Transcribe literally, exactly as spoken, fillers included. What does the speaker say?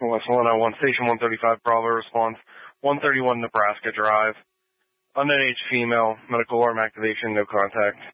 West one oh one, Station one thirty-five, Bravo response, one thirty-one Nebraska Drive. Unnamed female, medical alarm activation, no contact.